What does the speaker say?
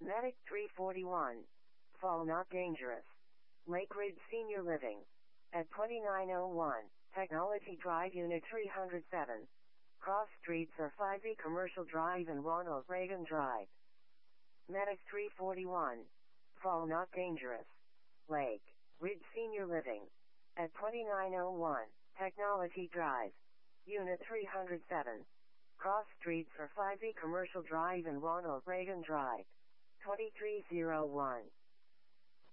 Medic 341. Fall not dangerous. Lake Ridge Senior Living. At 2901, Technology Drive Unit 307. Cross streets are 5E Commercial Drive and Ronald Reagan Drive. Medic 341. Fall not dangerous. Lake Ridge Senior Living. At 2901, Technology Drive. Unit 307. Cross streets are 5E Commercial Drive and Ronald Reagan Drive. 2301.